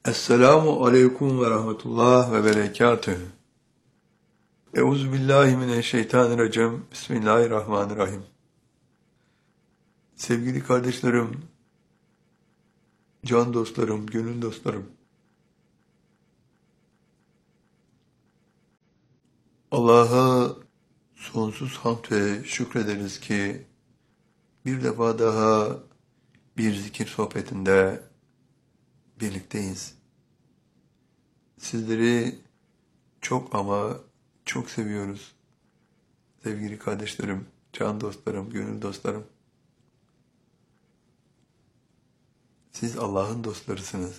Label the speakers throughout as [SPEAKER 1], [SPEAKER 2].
[SPEAKER 1] Esselamu aleyküm ve rahmetullah ve berekatühü. Euzubillahimineşşeytanirracim. Bismillahirrahmanirrahim. Sevgili kardeşlerim, can dostlarım, gönül dostlarım. Allah'a sonsuz hamd ve şükrederiz ki bir defa daha bir zikir sohbetinde birlikteyiz. Sizleri çok ama çok seviyoruz. Sevgili kardeşlerim, can dostlarım, gönül dostlarım. Siz Allah'ın dostlarısınız.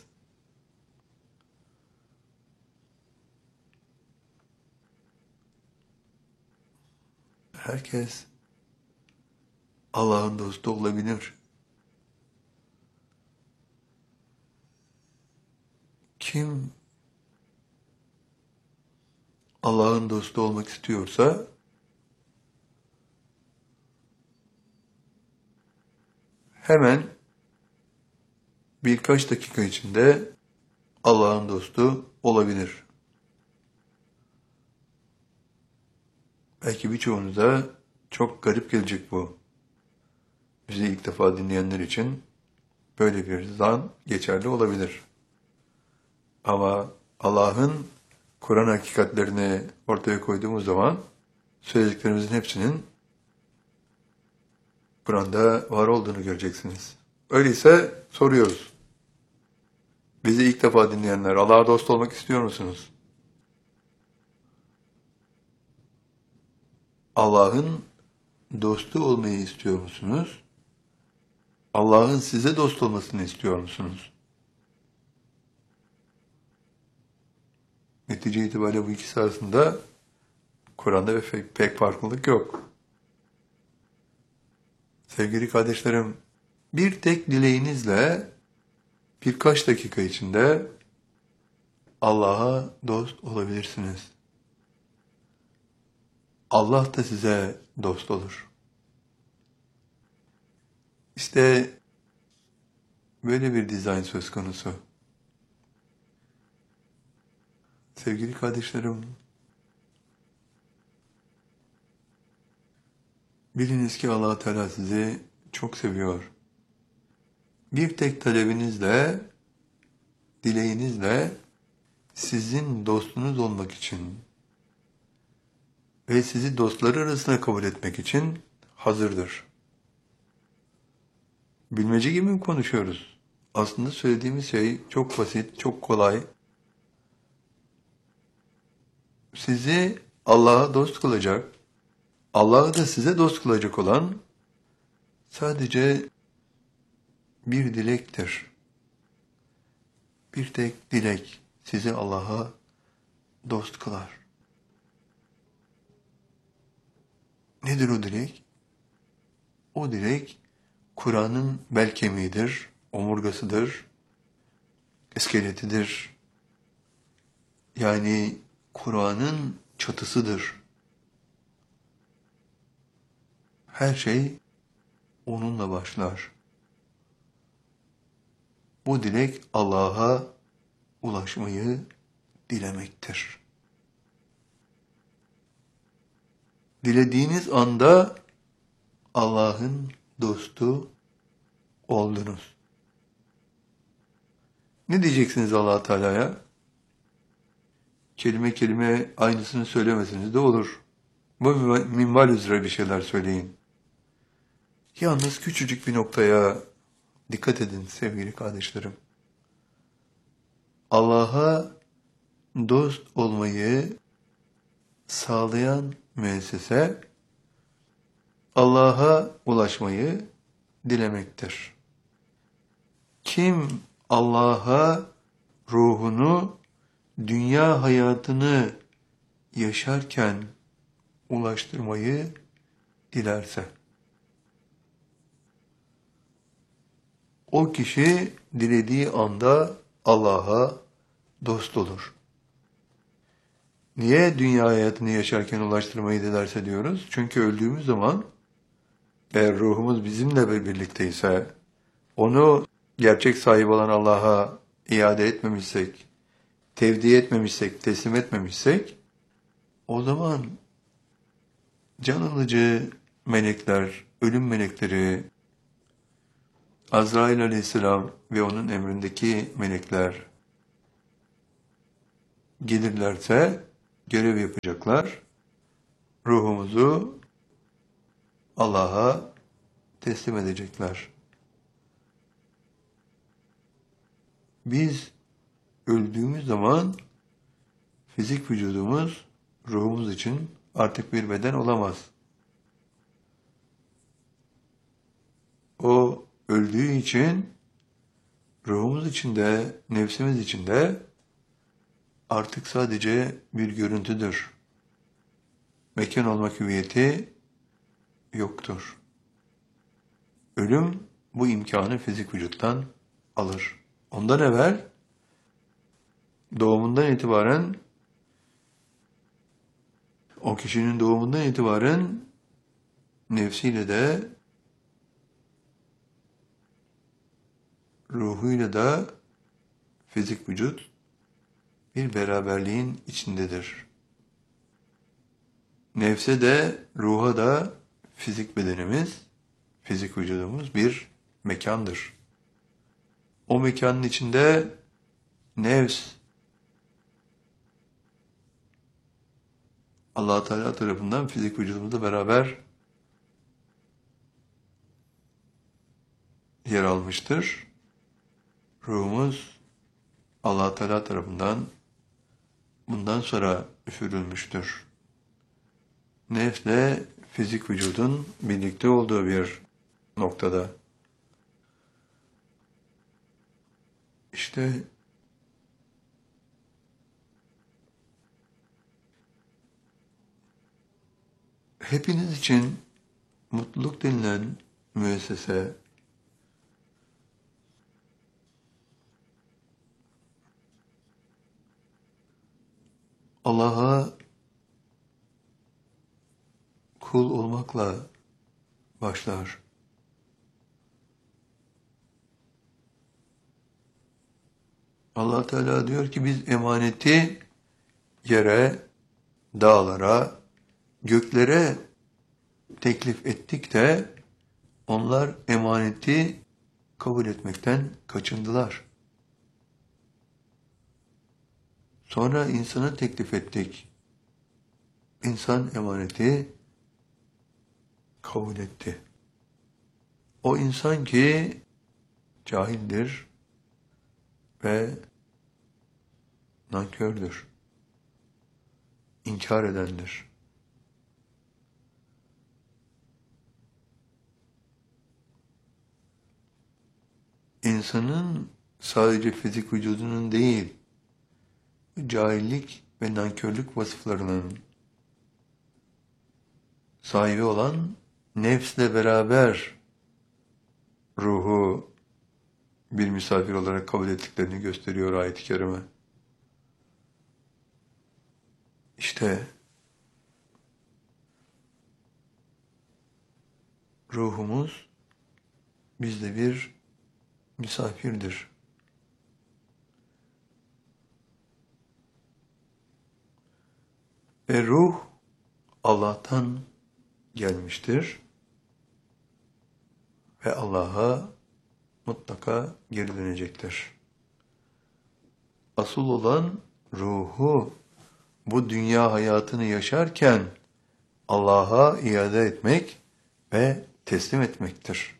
[SPEAKER 1] Herkes Allah'ın dostu olabilir. Kim Allah'ın dostu olmak istiyorsa hemen birkaç dakika içinde Allah'ın dostu olabilir. Belki birçoğunuza çok garip gelecek bu. Bizi ilk defa dinleyenler için böyle bir zan geçerli olabilir. Ama Allah'ın Kur'an hakikatlerini ortaya koyduğumuz zaman söylediklerimizin hepsinin Kur'an'da var olduğunu göreceksiniz. Öyleyse soruyoruz. Bizi ilk defa dinleyenler, Allah'a dost olmak istiyor musunuz? Allah'ın dostu olmayı istiyor musunuz? Allah'ın size dost olmasını istiyor musunuz? Netice itibariyle bu ikisi arasında Kur'an'da pek farklılık yok. Sevgili kardeşlerim, bir tek dileğinizle birkaç dakika içinde Allah'a dost olabilirsiniz. Allah da size dost olur. İşte böyle bir dizayn söz konusu. Sevgili kardeşlerim, biliniz ki Allah Teala sizi çok seviyor. Bir tek talebinizle, dileğinizle sizin dostunuz olmak için ve sizi dostları arasına kabul etmek için hazırdır. Bilmece gibi mi konuşuyoruz? Aslında söylediğimiz şey çok basit, çok kolay. Sizi Allah'a dost kılacak, Allah'ı da size dost kılacak olan sadece bir dilektir. Bir tek dilek sizi Allah'a dost kılar. Nedir o dilek? O dilek Kur'an'ın bel kemiğidir, omurgasıdır, iskeletidir. Yani Kur'an'ın çatısıdır. Her şey onunla başlar. Bu dilek Allah'a ulaşmayı dilemektir. Dilediğiniz anda Allah'ın dostu oldunuz. Ne diyeceksiniz Allah Teala'ya? Kelime kelime aynısını söylemeseniz de olur. Bu minval üzere bir şeyler söyleyin. Yalnız küçücük bir noktaya dikkat edin sevgili kardeşlerim. Allah'a dost olmayı sağlayan müessese, Allah'a ulaşmayı dilemektir. Kim Allah'a ruhunu, dünya hayatını yaşarken ulaştırmayı dilerse, o kişi dilediği anda Allah'a dost olur. Niye dünya hayatını yaşarken ulaştırmayı dilerse diyoruz? Çünkü öldüğümüz zaman eğer ruhumuz bizimle birlikteyse, onu gerçek sahibi olan Allah'a iade etmemişsek, tevdi etmemişsek, teslim etmemişsek, o zaman can alıcı melekler, ölüm melekleri, Azrail aleyhisselam ve onun emrindeki melekler gelirlerse görev yapacaklar. Ruhumuzu Allah'a teslim edecekler. Biz öldüğümüz zaman fizik vücudumuz ruhumuz için artık bir beden olamaz. O öldüğü için ruhumuz içinde, nefsimiz içinde artık sadece bir görüntüdür. Mekan olmak hüviyeti yoktur. Ölüm bu imkanı fizik vücuttan alır. Ondan evvel doğumundan itibaren, o kişinin doğumundan itibaren nefsiyle de ruhuyla da fizik vücut bir beraberliğin içindedir. Nefse de ruha da fizik bedenimiz, fizik vücudumuz bir mekandır. O mekanın içinde nefs Allah Teala tarafından fizik vücudumuzla beraber yer almıştır. Ruhumuz Allah Teala tarafından bundan sonra üfürülmüştür. Nefsle fizik vücudun birlikte olduğu bir noktada. İşte hepiniz için mutluluk denilen müessese Allah'a kul olmakla başlar. Allah Teala diyor ki biz emaneti yere, dağlara, göklere teklif ettik de onlar emaneti kabul etmekten kaçındılar. Sonra insana teklif ettik. İnsan emaneti kabul etti. O insan ki cahildir ve nankördür, inkar edendir. İnsanın sadece fizik vücudunun değil, cahillik ve nankörlük vasıflarının sahibi olan nefsle beraber ruhu bir misafir olarak kabul ettiklerini gösteriyor ayet-i kerime. İşte ruhumuz bizde bir misafirdir. Ve ruh Allah'tan gelmiştir ve Allah'a mutlaka geri dönecektir. Asıl olan ruhu bu dünya hayatını yaşarken Allah'a iade etmek ve teslim etmektir.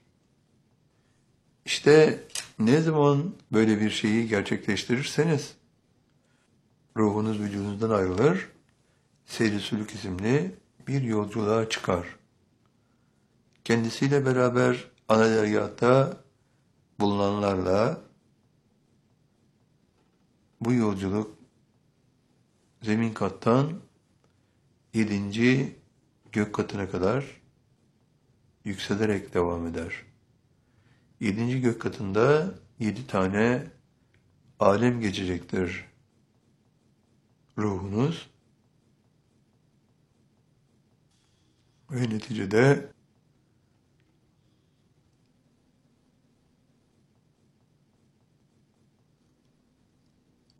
[SPEAKER 1] İşte ne zaman böyle bir şeyi gerçekleştirirseniz ruhunuz vücudunuzdan ayrılır, seyri sülük isimli bir yolculuğa çıkar. Kendisiyle beraber ana dergâhta bulunanlarla bu yolculuk zemin kattan 7. gök katına kadar yükselerek devam eder. 7. gök katında 7 tane alem geçecektir ruhunuz. Ve neticede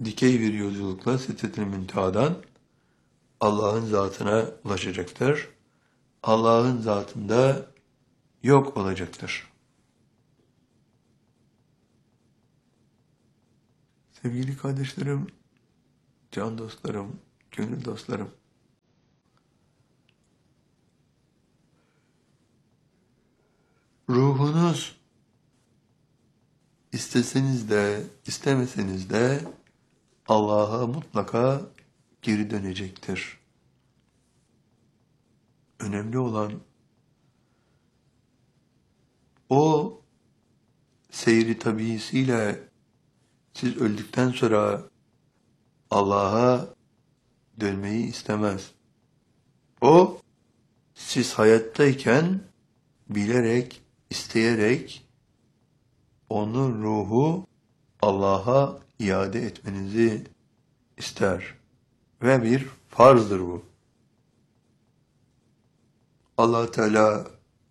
[SPEAKER 1] dikey bir yolculukla Sidret-i Münteha'dan Allah'ın zatına ulaşacaktır. Allah'ın zatında yok olacaktır. Sevgili kardeşlerim, can dostlarım, gönül dostlarım, ruhunuz isteseniz de istemeseniz de Allah'a mutlaka geri dönecektir. Önemli olan o seyri tabiisiyle siz öldükten sonra Allah'a dönmeyi istemez. O siz hayattayken bilerek, isteyerek onun ruhu Allah'a iade etmenizi ister. Ve bir farzdır bu. Allah Teala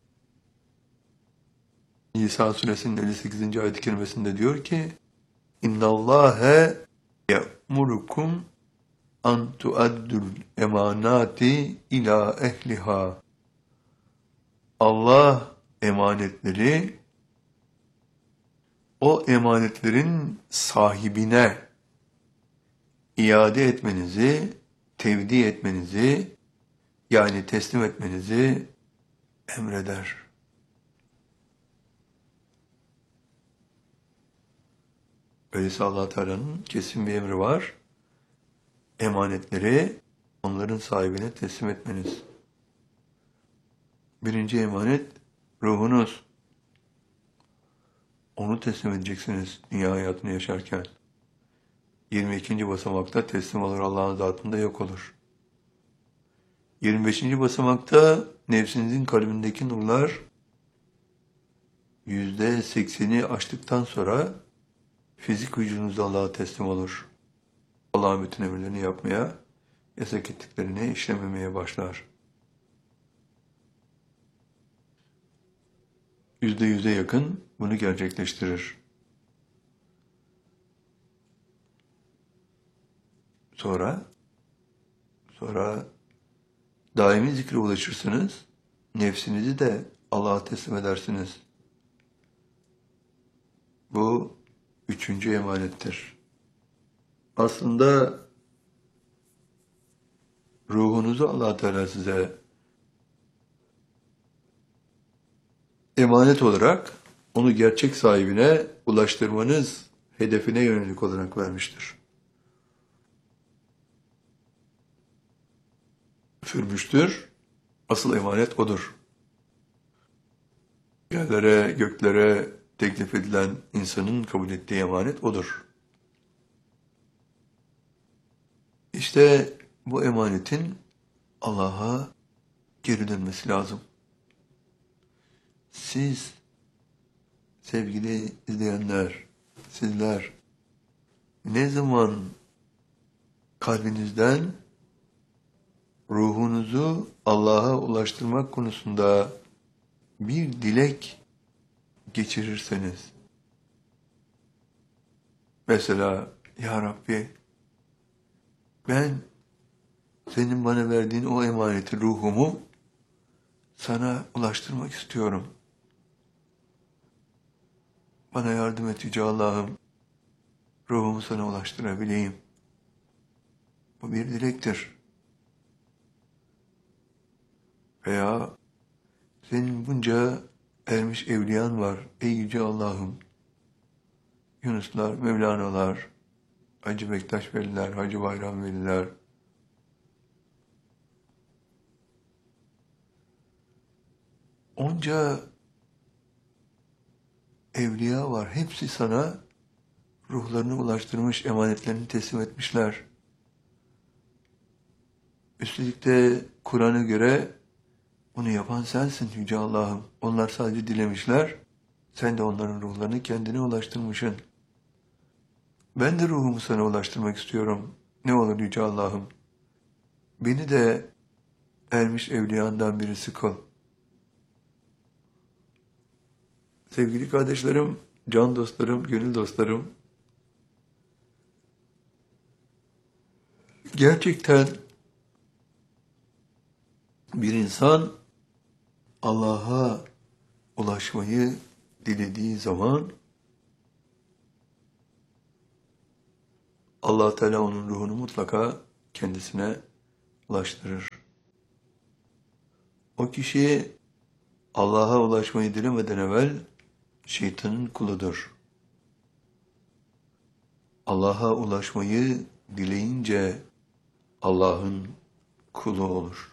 [SPEAKER 1] Nisa suresinin 58. ayet-i kerimesinde diyor ki: İnnallâhe ye'murukum an tuaddul emanati ila ehliha. Allah emanetleri o emanetlerin sahibine iade etmenizi, tevdi etmenizi, yani teslim etmenizi emreder. Öyleyse Allah Teala'nın kesin bir emri var. Emanetleri onların sahibine teslim etmeniz. Birinci emanet ruhunuz. Onu teslim edeceksiniz dünya hayatını yaşarken. 22. basamakta teslim olur, Allah'ın zatında yok olur. 25. basamakta nefsinizin kalbindeki nurlar %80'i aştıktan sonra fizik vücudunuz Allah'a teslim olur. Allah'ın bütün emirlerini yapmaya, yasak ettiklerini işlememeye başlar. %100'e yakın bunu gerçekleştirir. Sonra daimi zikre ulaşırsınız, nefsinizi de Allah'a teslim edersiniz. Bu üçüncü emanettir. Aslında ruhunuzu Allah Teala size emanet olarak onu gerçek sahibine ulaştırmanız hedefine yönelik olarak vermiştir. Sürmüştür. Asıl emanet odur. Yerlere, göklere teklif edilen insanın kabul ettiği emanet odur. İşte bu emanetin Allah'a geri dönmesi lazım. Siz, sevgili izleyenler, sizler ne zaman kalbinizden ruhunuzu Allah'a ulaştırmak konusunda bir dilek geçirirseniz, mesela Ya Rabbi, ben senin bana verdiğin o emaneti, ruhumu sana ulaştırmak istiyorum. Bana yardım et Yüce Allah'ım, ruhumu sana ulaştırabileyim. Bu bir dilektir. Veya senin bunca ermiş evliyan var ey Yüce Allah'ım. Yunuslar, Mevlana'lar, Hacı Bektaş Veliler, Hacı Bayram Veliler. Onca evliya var. Hepsi sana ruhlarını ulaştırmış, emanetlerini teslim etmişler. Üstelik de Kur'an'a göre bunu yapan sensin Yüce Allah'ım. Onlar sadece dilemişler. Sen de onların ruhlarını kendine ulaştırmışsın. Ben de ruhumu sana ulaştırmak istiyorum. Ne olur Yüce Allah'ım. Beni de ermiş evliyandan birisi kıl. Sevgili kardeşlerim, can dostlarım, gönül dostlarım, Gerçekten bir insan Allah'a ulaşmayı dilediği zaman Allah Teala onun ruhunu mutlaka kendisine ulaştırır. O kişi Allah'a ulaşmayı dilemeden evvel şeytanın kuludur. Allah'a ulaşmayı dileyince Allah'ın kulu olur.